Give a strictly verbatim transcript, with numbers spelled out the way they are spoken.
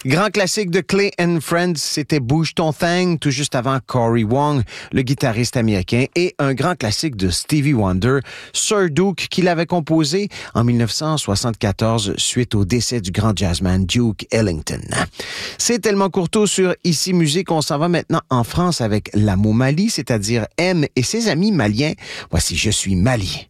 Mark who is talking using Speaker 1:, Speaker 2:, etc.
Speaker 1: Grand classique de Clay and Friends, c'était Bouge ton thing, tout juste avant Cory Wong, le guitariste américain, et un grand classique de Stevie Wonder, Sir Duke, qu'il avait composé en dix-neuf cent soixante-quatorze suite au décès du grand jazzman Duke Ellington. C'est tellement courto sur Ici Musique, on s'en va maintenant en France avec la Momalie, c'est-à-dire M et ses amis maliens. Voici Je suis malien.